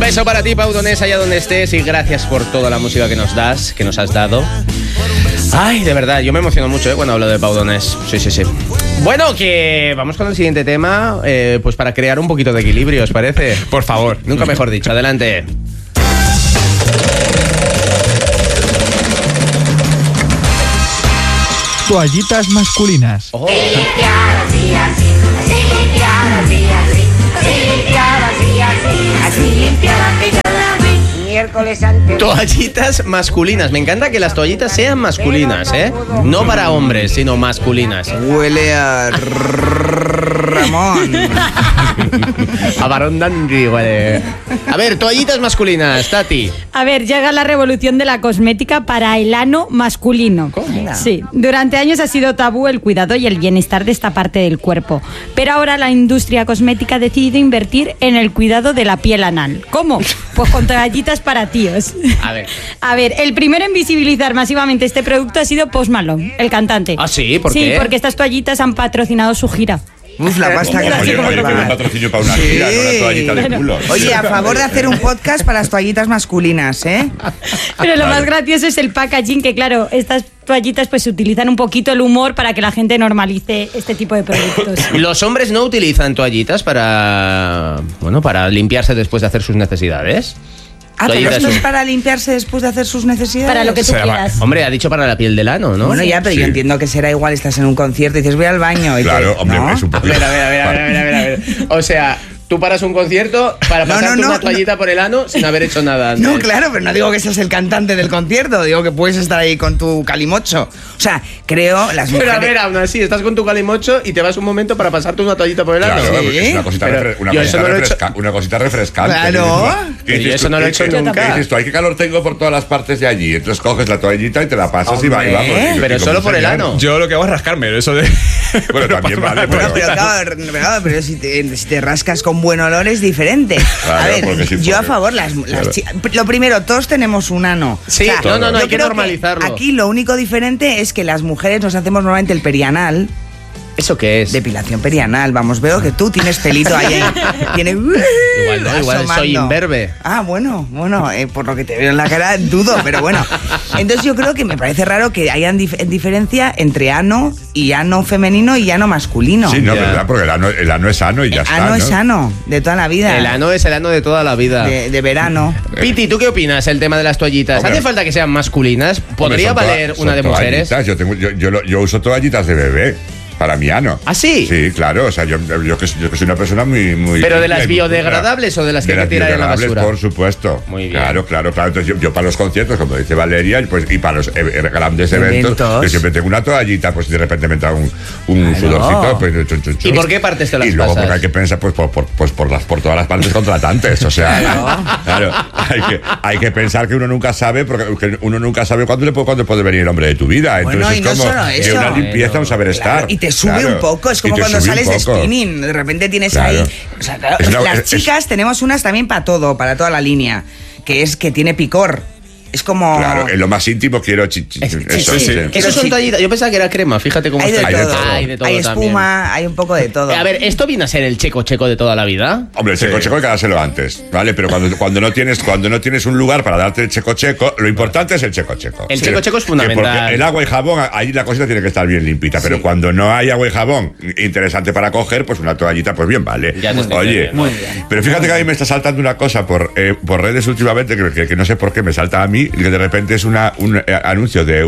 beso para ti, Pau Donés, allá donde estés, y gracias por toda la música que nos has dado. Ay, de verdad, yo me emociono mucho cuando hablo de Pau Donés. Sí. Bueno, que vamos con el siguiente tema, pues para crear un poquito de equilibrio, ¿os parece? Por favor. Nunca mejor dicho, adelante. Toallitas masculinas. Oh. Toallitas masculinas. Me encanta que las toallitas sean masculinas, ¿eh? No para hombres, sino masculinas. Huele a Ramón. A varón dandy, huele. A ver, toallitas masculinas, Tati. A ver, llega la revolución de la cosmética para el ano masculino. ¿Cómo? Sí, durante años ha sido tabú el cuidado y el bienestar de esta parte del cuerpo. Pero ahora la industria cosmética ha decidido invertir en el cuidado de la piel anal. ¿Cómo? Pues con toallitas para tíos. A ver, el primero en visibilizar masivamente este producto ha sido Post Malone, el cantante. ¿Ah, sí? ¿Por qué? qué? Sí, porque estas toallitas han patrocinado su gira. Uf, la pasta que Oye, que un patrocinio para una gira, no una toallita de culo. Oye, a favor de hacer un podcast para las toallitas masculinas, ¿eh? Pero lo más gracioso es el packaging, que claro, estas toallitas pues utilizan un poquito el humor para que la gente normalice este tipo de productos. ¿Los hombres no utilizan toallitas para limpiarse después de hacer sus necesidades? Ah, pero esto es para limpiarse después de hacer sus necesidades. Para lo que tú quieras. Hombre, ha dicho para la piel del ano, ¿no? Bueno, ya, pero yo entiendo que será igual, estás en un concierto y dices, voy al baño. Y Claro, hombre, ¿no? es un poco... A ver. O sea, tú paras un concierto para pasarte una toallita por el ano sin haber hecho nada antes. No, claro, pero no digo que seas el cantante del concierto, digo que puedes estar ahí con tu calimocho. O sea, creo las mujeres... Pero a ver, aún así, estás con tu calimocho y te vas un momento para pasarte una toallita por el ano. Claro, Sí. es una cosita, una cosita refrescante. Claro. Pero yo eso no lo he hecho nunca. ¿Qué dices tú? ¿Qué calor tengo por todas las partes de allí? Entonces coges la toallita y te la pasas y vamos. Pero solo por el ano. Yo lo que hago es rascarme, eso de... Bueno, también vale, Pero si te rascas con buen olor es diferente. Claro, a ver, porque sí, yo a porque- favor, lo primero, todos tenemos un ano. Sí, O sea, no, yo hay que creo normalizarlo. Aquí lo único diferente es que las mujeres nos hacemos normalmente el perianal. ¿Eso qué es? Depilación perianal, vamos, veo que tú tienes pelito ahí. Tiene Igual soy imberbe. Ah, bueno, por lo que te veo en la cara dudo, pero bueno. Entonces yo creo que me parece raro que hayan diferencia entre ano y ano femenino y ano masculino. Sí, no, verdad, porque el ano es ano y ya está. Ano ¿no? es ano, de toda la vida. El ano es el ano de toda la vida. De verano. Piti, ¿tú qué opinas el tema de las toallitas? Hombre, ¿Hace falta que sean masculinas? ¿Podría Hombre, son valer son una de mujeres? toallitas. Yo uso toallitas de bebé. Para mi ano. ¿Ah, sí? Sí, claro. O sea, yo que soy una persona muy... ¿Pero de las muy biodegradables o de las que hay que tirar en la basura? Por supuesto. Muy bien. Claro. Entonces yo para los conciertos, como dice Valeria, pues, y para los grandes eventos, yo siempre tengo una toallita, pues de repente me entra un sudorcito. Pues, ¿Y por qué partes te las Y luego pasas? porque hay que pensar por todas las partes contratantes. O sea, claro, hay que pensar que uno nunca sabe, porque uno nunca sabe cuándo puede venir el hombre de tu vida. Entonces Bueno, y no es como solo que eso. una limpieza, un saber estar. Y te sube un poco, es como cuando sales de spinning, de repente tienes ahí... O sea, claro, las chicas tenemos unas también para todo, para toda la línea, que es que tiene picor. Es como... Claro, en lo más íntimo quiero... Sí. Eso son toallitas. Yo pensaba que era crema, fíjate cómo Hay de está. todo. Hay de todo Hay también. espuma, hay un poco de todo. A ver, ¿esto viene a ser el checo de toda la vida? Hombre, el checo hay que dárselo antes, ¿vale? Pero cuando no tienes un lugar para darte el checo, lo importante es el checo. El checo es fundamental. Porque el agua y jabón, ahí la cosita tiene que estar bien limpita, pero cuando no hay agua y jabón interesante para coger, pues una toallita, pues bien vale. Oye, muy bien. Pero fíjate que a mí me está saltando una cosa por redes últimamente, que no sé por qué me salta a mí, que de repente es un anuncio de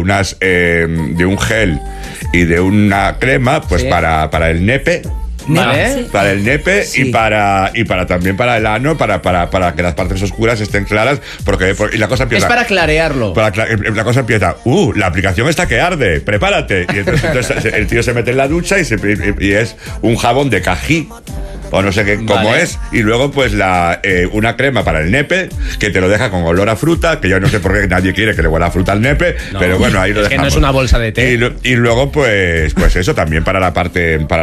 un gel y de una crema, pues para el nepe. ¿Vale? Para el nepe Sí. y para también para el ano, para que las partes oscuras estén claras, y la cosa empieza. Es para clarearlo. La cosa empieza, la aplicación está que arde, prepárate. Y entonces el tío se mete en la ducha y es un jabón de cají. O no sé qué, cómo es. Y luego, pues, una crema para el nepe, que te lo deja con olor a fruta, que yo no sé por qué nadie quiere que le huela a fruta al nepe, pero bueno, ahí lo dejamos. Que no es una bolsa de té. Y luego, pues eso también para la parte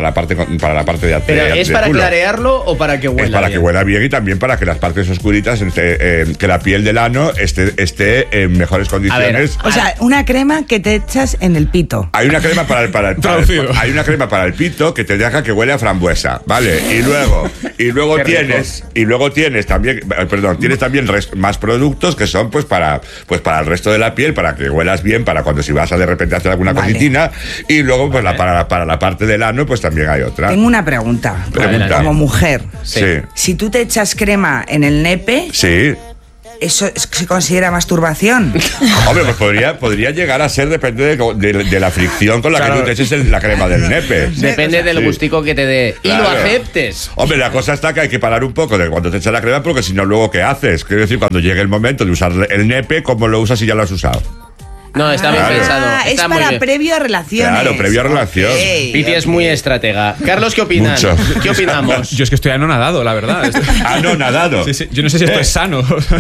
de ¿Pero es para culo. clarearlo o para que huela Es para bien? que huela bien y también para que las partes oscuritas, que la piel del ano esté en mejores condiciones. O sea, una crema que te echas en el pito. Hay una crema para el Traducido. hay una crema para el pito que te deja que huele a frambuesa, ¿vale? Y y luego tienes también, tienes también más productos que son pues para el resto de la piel, para que huelas bien, para cuando si vas a de repente hacer alguna cositina, y luego pues para la parte del ano pues también hay otra. Tengo una pregunta. Como mujer. Sí. Si tú te echas crema en el nepe, sí, ¿eso se considera masturbación? Hombre, pues podría llegar a ser, depende de la fricción con la que tú te eches la crema del nepe. Depende del gustico que te dé. Y lo aceptes. Hombre, la cosa está que hay que parar un poco de cuando te echas la crema, porque si no, luego, ¿qué haces? Quiero decir, cuando llegue el momento de usar el nepe, ¿cómo lo usas si ya lo has usado? No, está bien pensado. Es para previo a relaciones. Claro, previo a relación. Piti es muy estratega. Carlos, ¿qué opinan? Mucho. ¿Qué opinamos? Yo es que estoy anonadado, la verdad. Anonadado. Sí. Yo no sé si esto es sano.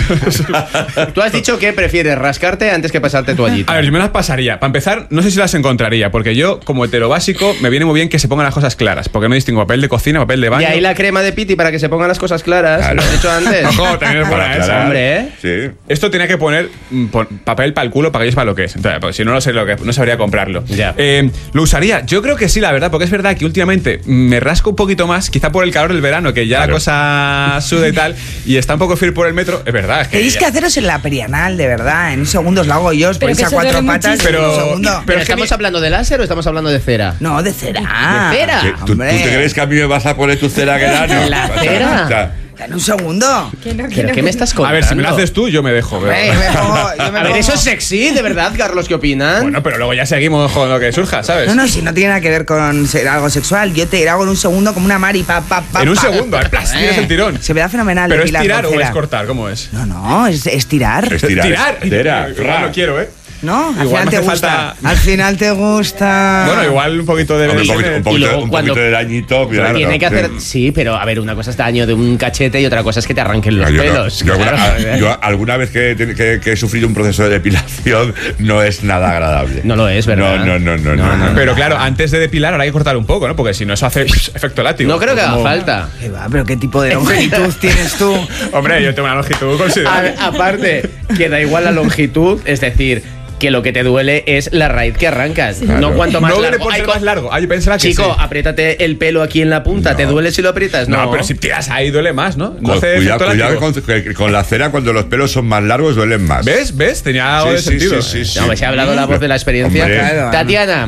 Tú has dicho que prefieres rascarte antes que pasarte toallita. A ver, yo me las pasaría. Para empezar, no sé si las encontraría, porque yo, como hetero básico, me viene muy bien que se pongan las cosas claras, porque no distingo papel de cocina, papel de baño. Y ahí la crema de Piti para que se pongan las cosas claras. Claro. Lo has hecho antes. Ojo, también es buena esa. Hombre, ¿eh? Sí. Esto tenía que poner papel para el culo para que sepa lo que es. Entonces, porque si no lo sé lo que no sabría comprarlo. Ya. ¿Lo usaría? Yo creo que sí, la verdad, porque es verdad que últimamente me rasco un poquito más, quizá por el calor del verano, que ya la cosa suda y tal, y está un poco frío por el metro. Es verdad. Tenéis que haceros en la perianal, de verdad. En un segundo os lo hago yo, os ponéis a 4 patas. Pero en un segundo. ¿Pero estamos hablando de láser o estamos hablando de cera? No, de cera. ¿De cera? ¿Tú te crees que a mí me vas a poner tu cera que da? ¿La cera? O sea, En un segundo. ¿Pero qué me estás contando? A ver, si me lo haces tú, yo me dejo. Yo me A ver, pongo- eso es sexy, de verdad, Carlos, ¿qué opinan? Bueno, pero luego ya seguimos con lo que surja, ¿sabes? No, si no tiene nada que ver con ser algo sexual. Yo te hago en un segundo como una Mari, En un segundo, plas, tienes el tirón. Se me da fenomenal. ¿Pero es depilar tirar con o cera. es cortar? ¿Cómo es? No, es tirar. es tirar. ¿Tirar? Cera. Igual no quiero, ¿eh? ¿No? Al Igual final te me hace gusta. falta- Al final te gusta. Bueno, igual un poquito de... Hombre, un Y luego poquito cuando- de dañito. Claro, Tiene que hacer. Sí, pero a ver, una cosa es daño de un cachete y otra cosa es que te arranquen los pelos. Yo alguna vez que he sufrido un proceso de depilación no es nada agradable. No lo es, ¿verdad? No. Pero claro, antes de depilar ahora hay que cortar un poco, ¿no? Porque si no eso hace efecto látigo. No creo que haga Como- falta. ¿Qué va? ¿Pero qué tipo de longitud tienes tú? Hombre, yo tengo una longitud considerable. Aparte, que da igual la longitud, es decir, que lo que te duele es la raíz que arrancas. Claro. No cuanto más no viene largo. por ser Ay, más largo. Ay, pensaba que Chico, sí. apriétate el pelo aquí en la punta. No. ¿Te duele si lo aprietas? No, pero si tiras ahí duele más, ¿no? No hace efecto Cuidado látigo. con la cera, cuando los pelos son más largos duelen más. ¿Ves? Tenía algo de sentido. Sí. No, me se ha hablado la voz de la experiencia. Hombre, Claro. Tatiana,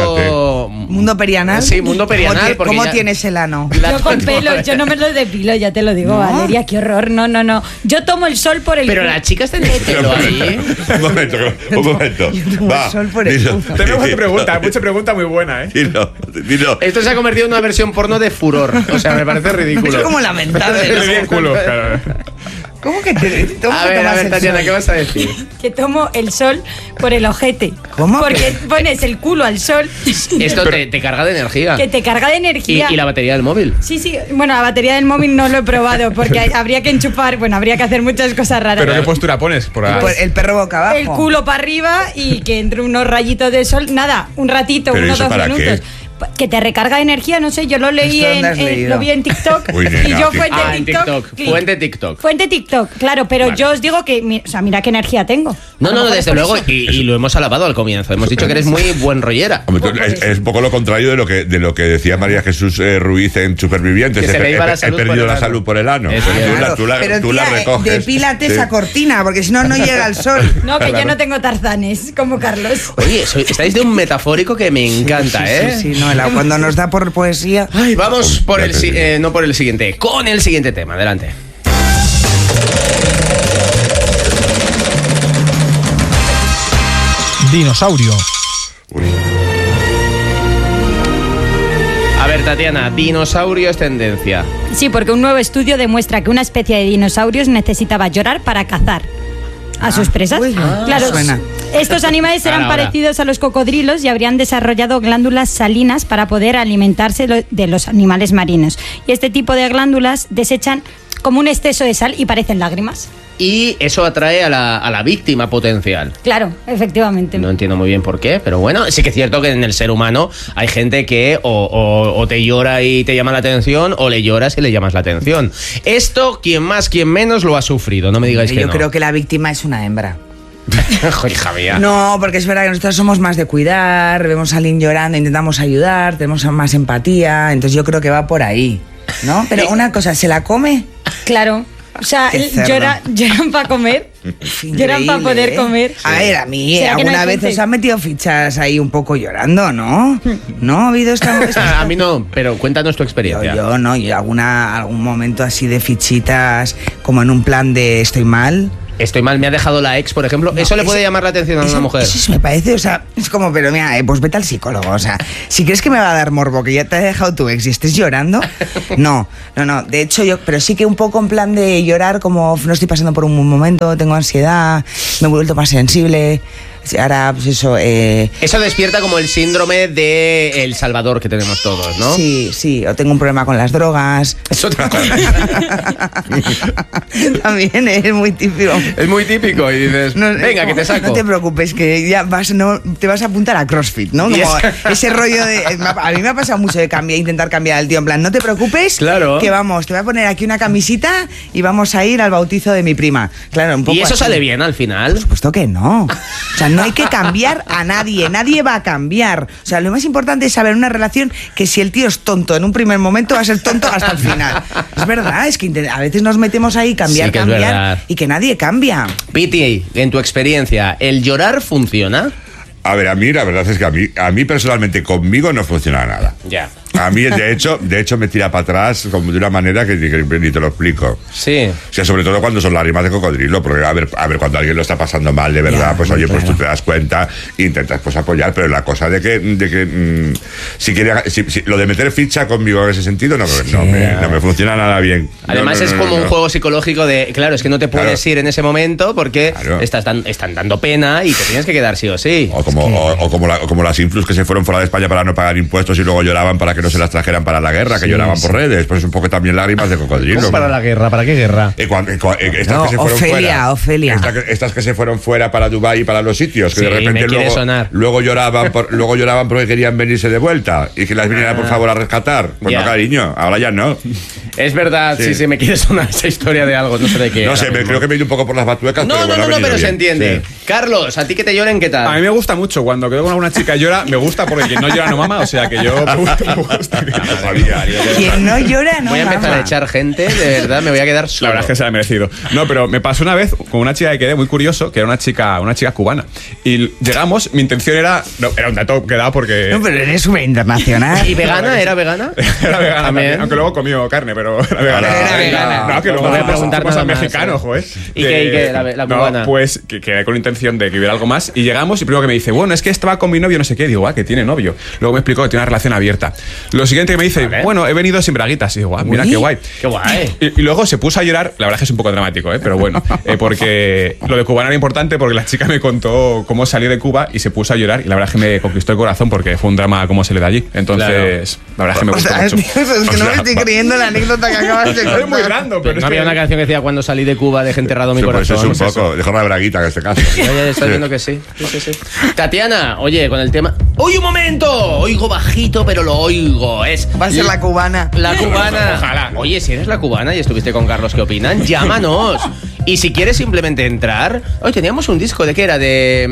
¿Mundo perianal? Sí, mundo perianal. ¿Cómo ya- tienes el ano? Yo con pelo, yo no me lo depilo, ya te lo digo, ¿No? Valeria, qué horror. No. Yo tomo el sol por el Pero culo. las chicas tenéis pelo ahí. Un momento. Yo tomo el sol por el culo. Tenemos mucha pregunta muy buena, ¿eh? Dilo. Esto se ha convertido en una versión porno de furor. O sea, me parece ridículo. Es como lamentable. Ridículo, claro. ¿Cómo que te A ver, Tatiana, ¿qué vas a decir? Que tomo el sol por el ojete. ¿Cómo? Porque pones el culo al sol Esto te carga de energía. que te carga de energía. ¿Y la batería del móvil? Sí, bueno, la batería del móvil no lo he probado porque habría que enchufar, bueno, habría que hacer muchas cosas raras. ¿Pero qué postura pones? Por ahí? Pues el perro boca abajo. El culo para arriba y que entre unos rayitos de sol, nada, un ratito, ¿Pero unos eso 2 para qué? minutos. Que te recarga energía, no sé, yo lo leí ¿Esto dónde has leído? lo vi en TikTok. Uy, nena, y yo ¿qué? fuente En TikTok. clic. Fuente TikTok. Claro, pero yo os digo que, o sea, mira qué energía tengo. No, A lo mejor es desde por luego. eso. Y lo hemos alabado al comienzo. Hemos dicho que eres muy buen rollera. Hombre, es un poco lo contrario de lo que decía María Jesús Ruiz en Supervivientes. Que se le iba la salud he perdido por el la ano. salud por el ano. Eso es. Claro, pero tú la tía, recoges. depílate Sí. esa cortina, porque si no, no llega el sol. No, que Claro. yo no tengo tarzanes, como Carlos. Oye, estáis de un metafórico que me encanta, ¿eh? Sí, no, cuando nos da por poesía. Ay, vamos por no por el siguiente, con el siguiente tema. Adelante. Dinosaurio. Uy. A ver, Tatiana, dinosaurio es tendencia. Sí, porque un nuevo estudio demuestra que una especie de dinosaurios necesitaba llorar para cazar a sus presas. uy, claro, suena. estos animales eran Ahora. parecidos a los cocodrilos y habrían desarrollado glándulas salinas para poder alimentarse de los animales marinos. Y este tipo de glándulas desechan como un exceso de sal y parecen lágrimas. Y eso atrae a la víctima potencial. Claro, efectivamente. No entiendo muy bien por qué, pero bueno, sí que es cierto que en el ser humano hay gente que o te llora y te llama la atención, o le lloras y le llamas la atención. Esto, quien más, quien menos, lo ha sufrido, no me digáis que Yo no. creo que la víctima es una hembra. Hija mía. No, porque es verdad que nosotros somos más de cuidar, vemos a alguien llorando, intentamos ayudar, tenemos más empatía, entonces yo creo que va por ahí. ¿no? Pero una cosa, ¿se la come? Claro. O sea, lloran para comer. Lloran para poder comer. A ver, a mí alguna vez os han metido fichas ahí un poco llorando, ¿no? ¿No ha habido esta... A mí no, pero cuéntanos tu experiencia. Yo algún momento así de fichitas, como en un plan de estoy mal. Estoy mal, me ha dejado la ex, por ejemplo. ¿Eso le puede llamar la atención a una mujer? Eso me parece, o sea, es como, pero mira, pues vete al psicólogo. O sea, si crees que me va a dar morbo que ya te ha dejado tu ex y estés llorando, no. De hecho, pero sí que un poco en plan de llorar, como no estoy pasando por un buen momento, tengo ansiedad, me he vuelto más sensible. Ahora, pues eso... Eso despierta como el síndrome de El Salvador que tenemos todos, ¿no? Sí, o tengo un problema con las drogas. Es otra cosa. También es muy típico. Es muy típico y dices, venga, que te saco. No te preocupes, que ya te vas a apuntar a CrossFit, ¿no? Como ese rollo de... A mí me ha pasado mucho de intentar cambiar el tío, en plan, no te preocupes, claro, que vamos, te voy a poner aquí una camisita y vamos a ir al bautizo de mi prima. Claro, un poco. ¿Y eso así. sale bien al final? Por supuesto que no. O sea, no hay que cambiar a nadie va a cambiar. O sea, lo más importante es saber una relación que si el tío es tonto en un primer momento, va a ser tonto hasta el final. Es verdad, es que a veces nos metemos ahí cambiar y que nadie cambia. Piti, en tu experiencia, ¿el llorar funciona? A ver, a mí la verdad es que a mí personalmente conmigo no funciona nada. Ya. A mí, de hecho, me tira para atrás como de una manera que ni te lo explico. Sí. O sea, sobre todo cuando son lágrimas de cocodrilo, porque a ver, cuando alguien lo está pasando mal, de verdad, pues oye, pues tú te das cuenta e intentas pues apoyar, pero la cosa de que si lo de meter ficha conmigo en ese sentido, no me funciona nada bien. Además es como un juego psicológico de, claro, es que no te puedes ir en ese momento porque están dando pena y te tienes que quedar sí o sí. O como las influs que se fueron fuera de España para no pagar impuestos y luego lloraban para que no se las trajeran para la guerra, que lloraban por redes, pues un poco también lágrimas de cocodrilo. ¿Cómo para la guerra? ¿Para qué guerra? Estas que se fueron Ofelia. Estas que se fueron fuera para Dubái y para los sitios, que de repente luego lloraban porque querían venirse de vuelta y que las vinieran por favor a rescatar. Pues no, cariño, ahora ya no. Es verdad, sí, me quiere sonar esa historia de algo, no sé de qué. No sé, creo que me he ido un poco por las batuecas. No, pero se entiende. Sí. Carlos, ¿a ti que te lloren qué tal? A mí me gusta mucho, cuando quedo con alguna chica y llora, me gusta porque quien no llora no mama, o sea que yo me gusta. Quien no llora no voy a empezar a echar gente, de verdad, me voy a quedar solo. La verdad es que se la ha merecido. No, pero me pasó una vez con una chica que quedé muy curioso, que era una chica cubana. Y llegamos, mi intención era un dato que daba porque... No, pero eres súper internacional. ¿Y vegana? ¿Era vegana? Era vegana también, aunque luego comió carne, pero era vegana. Era vegana. No, que luego voy a preguntar cosas nada más, mexicanos, joder. ¿Y qué la cubana? No, pues que quedé con la intención de que hubiera algo más y llegamos y primero que me dice, bueno, es que estaba con mi novio no sé qué. Digo, que tiene novio. Luego me explicó que tiene una relación abierta. Lo siguiente que me dice, bueno, he venido sin braguitas. Y digo, mira, qué guay. Qué guay. Y luego se puso a llorar. La verdad es que es un poco dramático, pero bueno. Porque lo de cubana era importante porque la chica me contó cómo salió de Cuba y se puso a llorar. Y la verdad es que me conquistó el corazón porque fue un drama cómo se le da allí. Entonces, la verdad es que me gustó mucho. Es que no me estoy creyendo la anécdota que acabas de contar. Es muy random, pero no había una canción que decía cuando salí de Cuba dejé enterrado mi corazón. Pues es un poco, dejar la braguita en este caso. Ya estoy viendo que sí. Tatiana, oye, con el tema... ¡Uy, un momento! Oigo bajito, pero lo oigo. Va a ser la cubana. La cubana. Ojalá. Oye, si eres la cubana y estuviste con Carlos, ¿qué opinan? Llámanos. Y si quieres simplemente entrar... Hoy teníamos un disco, ¿de qué era?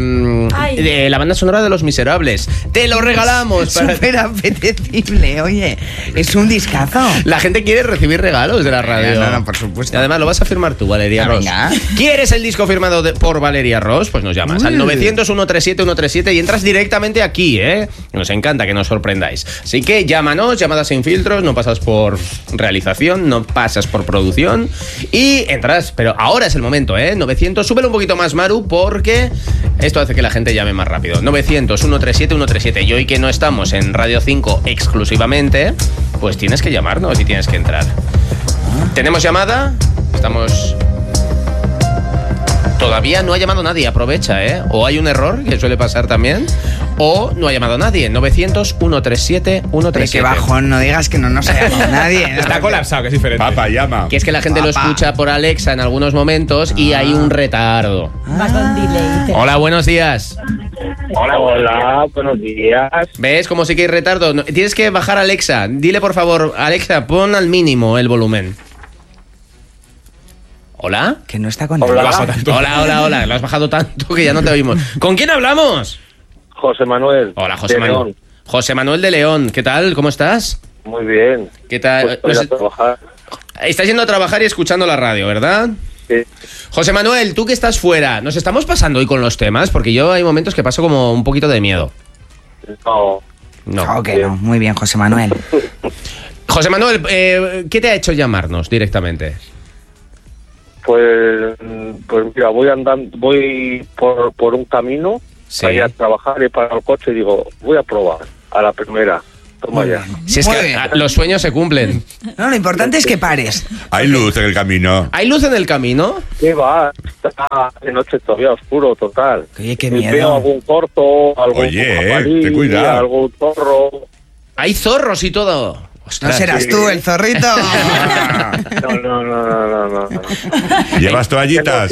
De la banda sonora de Los Miserables. Te lo regalamos. Súper apetecible, oye. Es un discazo. La gente quiere recibir regalos de la radio. No, por supuesto. Y además lo vas a firmar tú, Valeria Ross. Venga. ¿Quieres el disco firmado por Valeria Ross? Pues nos llamas al 900-137-137 y entras directamente aquí, ¿eh? Nos encanta que nos sorprendáis. Así que llámanos, llamadas sin filtros, no pasas por realización, no pasas por producción y entras, pero ahora es el momento, 900, súbelo un poquito más, Maru, porque esto hace que la gente llame más rápido. 900-137-137. Y hoy que no estamos en Radio 5 exclusivamente, pues tienes que llamarnos y tienes que entrar. ¿Tenemos llamada? Estamos... Todavía no ha llamado nadie, aprovecha, O hay un error, que suele pasar también, o no ha llamado nadie. 900-137-137. Qué bajón, no digas que no nos ha llamado nadie. Está colapsado, que es diferente. Papá, llama. Que es que la gente lo escucha por Alexa en algunos momentos y hay un retardo. Va con delay. Hola, buenos días. Hola, buenos días. ¿Ves cómo sí que hay retardo? Tienes que bajar Alexa. Dile, por favor, Alexa, pon al mínimo el volumen. ¿Hola? Que no está con Hola, lo has bajado tanto que ya no te oímos. ¿Con quién hablamos? José Manuel. Hola, José Manuel. José Manuel de León, ¿qué tal? ¿Cómo estás? Muy bien. ¿Qué tal? Pues voy a trabajar. Estás yendo a trabajar y escuchando la radio, ¿verdad? Sí. José Manuel, tú que estás fuera, ¿nos estamos pasando hoy con los temas? Porque yo hay momentos que paso como un poquito de miedo. No. No. Ok, no. Muy bien, José Manuel. José Manuel, ¿qué te ha hecho llamarnos directamente? Pues mira, voy por un camino Sí. para ir a trabajar y para el coche y digo, voy a probar a la primera. Toma ya. Si es Muy que bien. los sueños se cumplen. No, lo importante es que pares. Hay luz en el camino. ¿Hay luz en el camino? ¿Qué va? Está de noche todavía oscuro, total. Oye, qué Y miedo. veo algún corto, algún Oye, jabalí, ten cuidado. algún zorro. Hay zorros y todo. No Ostras. serás tú el zorrito. No. ¿Llevas toallitas?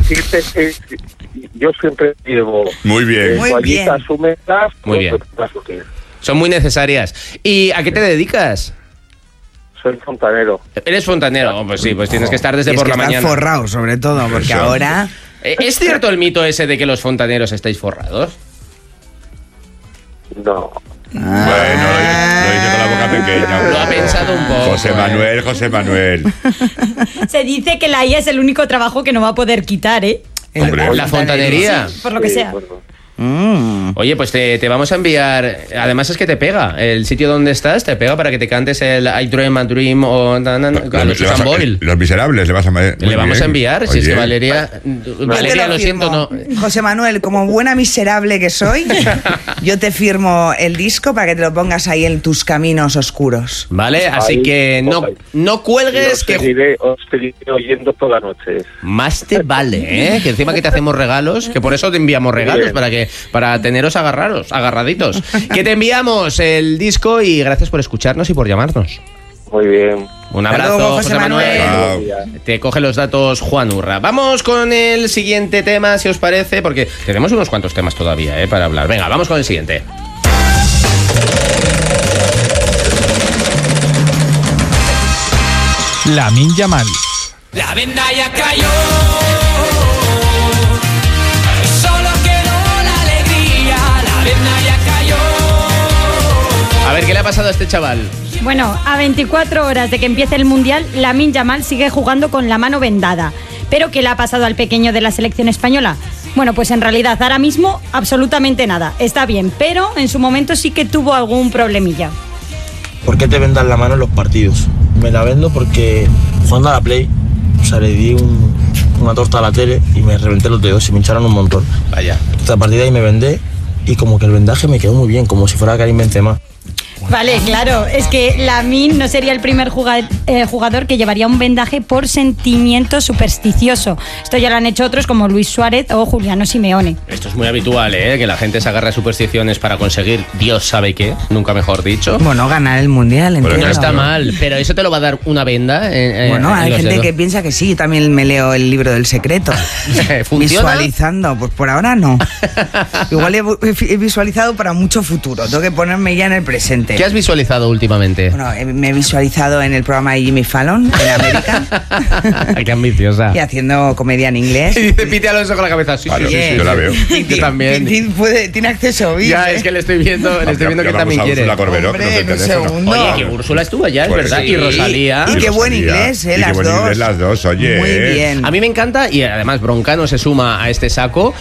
Yo siempre llevo Muy bien. Muy toallitas bien. húmedas. Muy bien. para surtir. Son muy necesarias. ¿Y a qué te dedicas? Soy fontanero. ¿Eres fontanero? Oh, pues sí, pues tienes que estar desde Y es por que la estás mañana. forrado, sobre todo, porque Eso. ahora... ¿Es cierto el mito ese de que los fontaneros estáis forrados? No. Bueno, lo dice con la boca pequeña. Lo ha pensado un poco. José Manuel. Se dice que la IA es el único trabajo que no va a poder quitar, ¿eh? Hombre. La fontanería. Por lo que Sí, sea. bueno. Oye, pues te vamos a enviar. Además es que te pega. El sitio donde estás te pega para que te cantes el I Dream a Dream o a los Susan Boyle. Los Miserables le vas a Le vamos a enviar, si es que Oye. Valeria. Yo Valeria, te lo siento, no. firmo. José Manuel, como buena miserable que soy, yo te firmo el disco para que te lo pongas ahí en tus caminos oscuros. Vale, así Ahí, que no y cuelgues os que. seguiré oyendo toda la noche. Más te vale, ¿eh? Que encima que te hacemos regalos, que por eso te enviamos regalos, Bien. para teneros agarraditos. Que te enviamos el disco y gracias por escucharnos y por llamarnos. Muy bien. Un Hasta abrazo, luego, José José Manuel. Manuel. Te coge los datos Juan Urra. Vamos con el siguiente tema, si os parece, porque tenemos unos cuantos temas todavía, para hablar. Venga, vamos con el siguiente. Lamine Yamal. La venda ya cayó, solo quedó la alegría. La venda ya cayó. A ver, ¿qué le ha pasado a este chaval? Bueno, a 24 horas de que empiece el Mundial, Lamine Yamal sigue jugando con la mano vendada. ¿Pero qué le ha pasado al pequeño de la selección española? Bueno, pues en realidad ahora mismo absolutamente nada. Está bien, pero en su momento sí que tuvo algún problemilla. ¿Por qué te vendan la mano en los partidos? Me la vendo porque jugando a la Play, o sea, le di una torta a la tele y me reventé los dedos y me hincharon un montón. Vaya. A partir de ahí me vendé y como que el vendaje me quedó muy bien, como si fuera Karim Benzema. Vale, claro, es que Lamine no sería el primer jugador que llevaría un vendaje por sentimiento supersticioso. Esto ya lo han hecho otros como Luis Suárez o Juliano Simeone. Esto es muy habitual, que la gente se agarra a supersticiones para conseguir Dios sabe qué, nunca mejor dicho. Bueno, ganar el Mundial, Bueno, entiendo. No está mal, pero eso te lo va a dar una venda. Bueno, hay gente que piensa que sí. Yo también me leo el libro del secreto. ¿Funciona? Visualizando. Pues por ahora no. Igual he visualizado para mucho futuro. Tengo que ponerme ya en el presente. ¿Qué has visualizado últimamente? Bueno, me he visualizado en el programa de Jimmy Fallon, en América, Qué ambiciosa. y haciendo comedia en inglés. Y dice Piti Alonso con la cabeza. Sí, Claro, sí, sí, yo la veo. Yo también. Tiene acceso a Ya, es que le estoy viendo que Llamamos también a quiere. Úrsula Corberó, que nos dé Hombre, el un teléfono. segundo. Oye, que Úrsula estuvo allá, es Pues verdad. sí. Y Rosalía. Y qué buen Rosalía. inglés, Y qué las buen dos. inglés las dos, oye. Muy bien. A mí me encanta y además Broncano se suma a este saco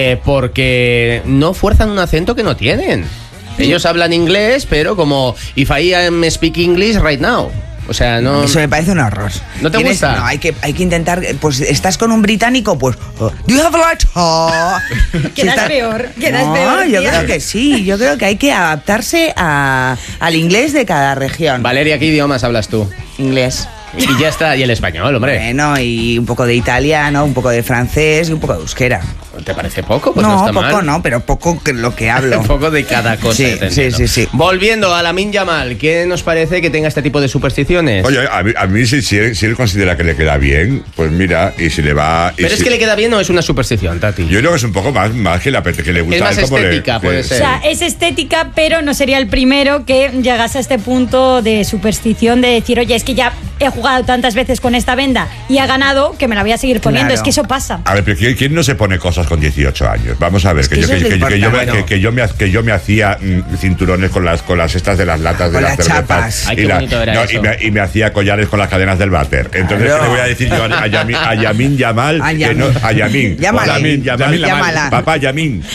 porque no fuerzan un acento que no tienen. Ellos hablan inglés, pero como if I am speak English right now. O sea, no. Eso me parece un horror. ¿No te Tienes- gusta? No, hay que intentar. Pues estás con un británico, pues. Do you have a letter? Quedas peor, quedas no, peor, yo tía. creo que sí. Yo creo que hay que adaptarse al inglés de cada región. Valeria, ¿qué idiomas hablas tú? Inglés. Y ya está, y el español, hombre. Bueno, y un poco de italiano, un poco de francés y un poco de euskera. ¿Te parece poco? Pues no, no, está poco mal. no, pero poco que lo que hablo. Un poco de cada cosa. Sí, te entiendo. sí. Volviendo a Lamine Yamal, ¿qué nos parece que tenga este tipo de supersticiones? Oye, a mí si él considera que le queda bien, pues mira, y si le va... y Pero es si- que le queda bien o es una superstición, Tati. Yo creo que es un poco más que que le gusta. Es más a él como le- estética, puede que- ser. O sea, es estética, pero no sería el primero que llegase a este punto de superstición de decir, oye, es que ya he jugado tantas veces con esta venda y ha ganado que me la voy a seguir poniendo. Claro. Es que eso pasa. A ver, pero ¿quién no se pone cosas con 18 años? Vamos a ver, que eso es lo importante. que yo me hacía cinturones con las estas de las latas de Con las las cervezas. chapas. Ay, qué bonito era eso. Y me hacía collares con las cadenas del váter. Entonces, Claro. ¿qué le voy a decir yo a Yamin Yamal? A Que no- a Yamin. Llámala. Yamin, Llámala. Papá Yamin.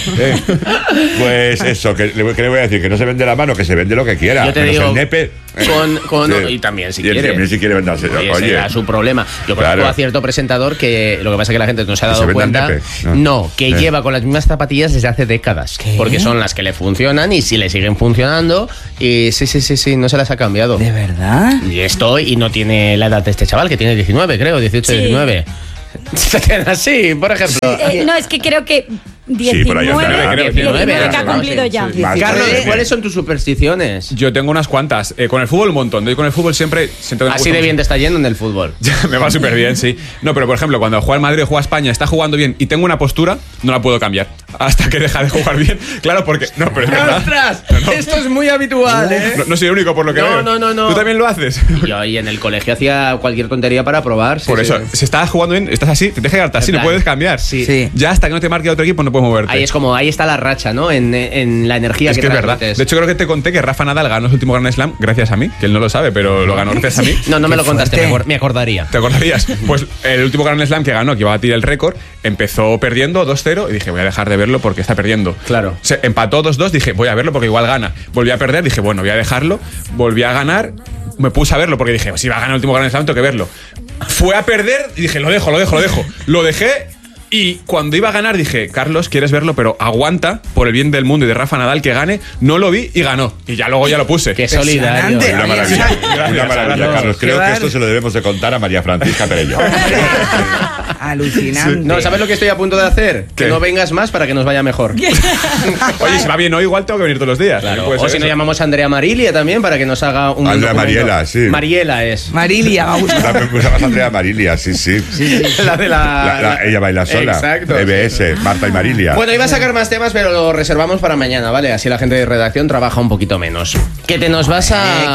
Pues eso, ¿qué le voy a decir? Que no se vende la mano, que se vende lo que quiera. Yo te menos digo, el nepe. Sí. y también si Y él quiere. también si quiere venderse. Oye, ese Oye. era su problema. Yo conozco Claro. a cierto presentador que lo que pasa es que la gente no se ha ¿Que se dado venda el cuenta. nepe? No, que lleva con las mismas zapatillas desde hace décadas. ¿Qué? Porque son las que le funcionan y si le siguen funcionando. Y sí, no se las ha cambiado. ¿De verdad? Y y no tiene la edad de este chaval, que tiene 19, creo, 18, Sí. 19. Así, por ejemplo. No, es que creo que Sí, por ahí 19, andará. Creo, 19 que ha ¿no? cumplido Sí, ya. sí. Más Carlos, tarde. ¿cuáles son tus supersticiones? Yo tengo unas cuantas. Con el fútbol un montón. Yo con el fútbol siempre siento que me Así gusta de mucho. bien te está yendo en el fútbol. Me va súper bien, sí. No, pero por ejemplo, cuando juega el Madrid o juega España, está jugando bien y tengo una postura, no la puedo cambiar. Hasta que deja de jugar bien. Claro, porque. No, pero es verdad. ¡Ostras! No. Esto es muy habitual, ¿eh? No soy el único por lo que No, veo. no. ¿Tú también lo haces? Yo ahí en el colegio hacía cualquier tontería para probar. Por eso, si estás jugando bien, estás así, te dejas quedarte así, En no plan, puedes cambiar. sí. Sí. Ya hasta que no te marque otro equipo no puedes moverte. Ahí es como, ahí está la racha, ¿no? En la energía Es que es verdad. transmites. De hecho, creo que te conté que Rafa Nadal ganó su último Grand Slam gracias a mí, que él no lo sabe, pero lo ganó gracias a mí. No me Qué lo contaste, fuerte. me acordaría. ¿Te acordarías? Pues el último Grand Slam que ganó, que iba a batir el récord, empezó perdiendo 2-0 y dije, voy a dejar de verlo porque está perdiendo. Claro. Se empató 2-2, dije, voy a verlo porque igual gana. Volví a perder, dije, bueno, voy a dejarlo. Volví a ganar, me puse a verlo porque dije, si va a ganar el último Grand Slam, tengo que verlo. Fue a perder y dije, lo dejo. Lo dejé. Y cuando iba a ganar dije, Carlos, ¿quieres verlo? Pero aguanta, por el bien del mundo y de Rafa Nadal que gane. No lo vi y ganó. Y ya luego ya lo puse. Qué solidario. Impresionante. Una maravilla. Gracias, Una maravilla, Carlos. Carlos. Creo Qué que bar- esto se lo debemos de contar a María Francisca Perello. Alucinante. No, ¿sabes lo que estoy a punto de hacer? Que ¿Qué? no vengas más para que nos vaya mejor. Oye, si va bien hoy, igual tengo que venir todos los días. Claro. Puede O ser si no eso. llamamos a Andrea Marilia también para que nos haga un Andrea documento. Mariela, sí. Mariela es. Marilia, me gusta. También usabas a Andrea Marilia, sí. La de Ella baila sola. Exacto. EBS, Marta y Marilia. Bueno, iba a sacar más temas, pero lo reservamos para mañana, ¿vale? Así la gente de redacción trabaja un poquito menos. Que te nos vas a...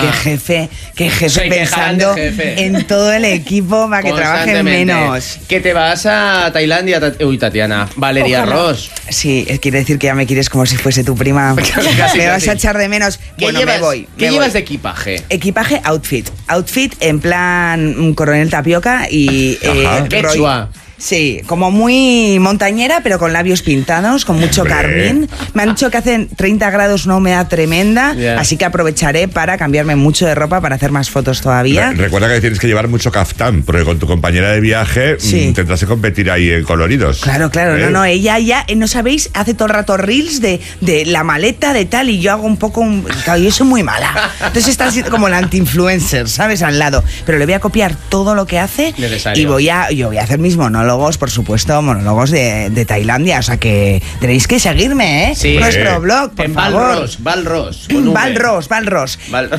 Qué jefe Soy pensando quejante, jefe. en todo el equipo para que trabajen Constantemente. menos. Que te vas a Tailandia, Tatiana. Valeria Ojalá. Ross. Sí, quiere decir que ya me quieres como si fuese tu prima. Casi, Me vas casi. a echar de menos. ¿Qué Bueno, llevas, me voy. ¿qué me llevas voy. de equipaje? Equipaje, outfit. Outfit en plan coronel tapioca y Ajá. Quechua. Sí, como muy montañera, pero con labios pintados, con mucho Hombre. carmín. Me han dicho que hacen 30 grados, una humedad tremenda, Ya. así que aprovecharé para cambiarme mucho de ropa para hacer más fotos todavía. Recuerda que tienes que llevar mucho caftán, porque con tu compañera de viaje Sí. tendrás que competir ahí en coloridos. Claro, ¿Eh? no, ella ya, no sabéis, hace todo el rato reels de la maleta de tal y yo hago un poco, claro, yo soy muy mala. Entonces está siendo como la anti-influencer, ¿sabes? Al lado. Pero le voy a copiar todo lo que hace Necesario. y yo voy a hacer mis monólogos, por supuesto, monólogos de Tailandia, o sea que tenéis que seguirme, ¿eh? Sí. Nuestro blog, por En favor. Balros. con V. Balros. Balros.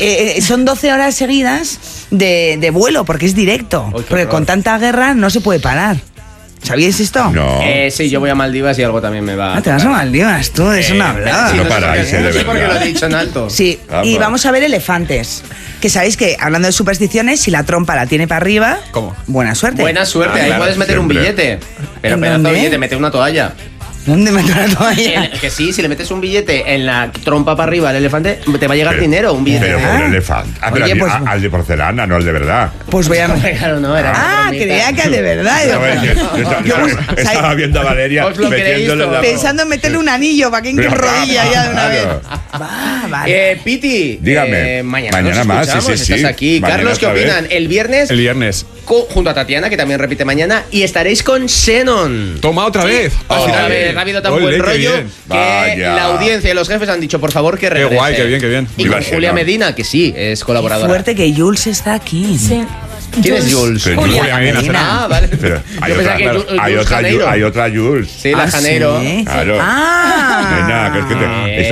Son 12 horas seguidas de vuelo, porque es directo. Uy, qué Porque horror. con tanta guerra no se puede parar. ¿Sabíais esto? No. Sí, yo voy a Maldivas y algo también me va. Ah, te vas a Maldivas, tú, de eso no hablaba. Sí, No sé paráis, por qué, de no sé por qué verdad. lo he dicho en alto. Sí, Vamos. y vamos a ver elefantes. Que sabéis que, hablando de supersticiones, si la trompa la tiene para arriba, ¿Cómo? buena suerte. Buena suerte, ahí claro, puedes meter un siempre. billete. Pero ¿En pedazo de dónde? billete, mete una toalla. ¿Dónde meto la toalla? Que sí, si le metes un billete en la trompa para arriba al elefante, te va a llegar Pero- dinero, un billete. Pero por Ah. el elefante. Ah, pero Oye, pues- al de porcelana, no al de verdad. Pues voy a... Claro, no, era una Ah, bromita. creía que de verdad. No, es que yo estaba viendo a Valeria Os lo queréis metiéndole todo. la... Pensando en meterle un anillo para que hinque Pero rodilla ya de una vez. claro. Va, vale. Piti, Dígame. mañana Mañana nos más, sí, escuchamos, sí, sí. estás aquí. Mañana Carlos, ¿qué otra vez. opinan? El viernes, El viernes. junto a Tatiana, que también repite mañana, y estaréis con Xenon. Toma otra vez. Otra vez, ha habido tan Ole, buen qué rollo bien. que Vaya. la audiencia y los jefes han dicho, por favor, que regrese. guay, qué bien, qué bien. Y Viva con Xenon. Julia Medina, que sí, es colaboradora. Fuerte que Jules está aquí. Sí. ¿Quién es Jules? Pero Julia Medina. Ah, vale. Pero hay Yo pensaba otra, que claro, Jules hay otra Janeiro. hay otra Jules. Sí, la Janeiro. ¿sí? Claro. Ah. Nena, que es que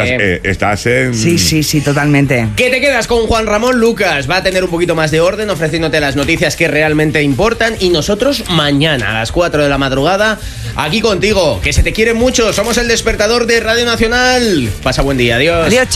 estás en... Sí, totalmente. ¿Qué te quedas con Juan Ramón Lucas? Va a tener un poquito más de orden ofreciéndote las noticias que realmente importan y nosotros mañana a las 4 de la madrugada aquí contigo, que se te quiere mucho, somos el despertador de Radio Nacional. Pasa buen día, adiós. Adiós.